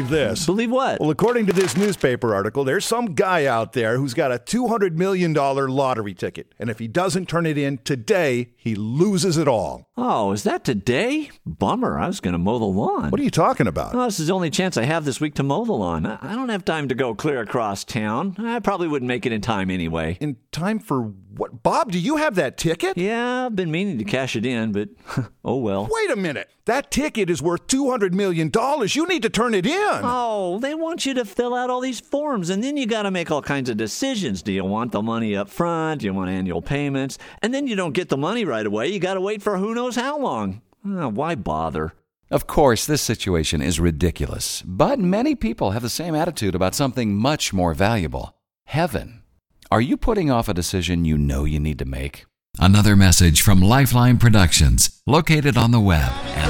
believe this. Believe what? Well, according to this newspaper article, there's some guy out there who's got a $200 million lottery ticket. And if he doesn't turn it in today, he loses it all. Oh, is that today? Bummer. I was going to mow the lawn. What are you talking about? Oh, this is the only chance I have this week to mow the lawn. I don't have time to go clear across town. I probably wouldn't make it in time anyway. In time for what? Bob, do you have that ticket? Yeah, I've been meaning to cash it in, but oh well. Wait a minute. That ticket is worth $200 million. You need to turn it in. Oh, they want you to fill out all these forms, and then you got to make all kinds of decisions. Do you want the money up front? Do you want annual payments? And then you don't get the money right away. You got to wait for who knows how long. Why bother? Of course, this situation is ridiculous, but many people have the same attitude about something much more valuable: heaven. Are you putting off a decision you know you need to make? Another message from Lifeline Productions, located on the web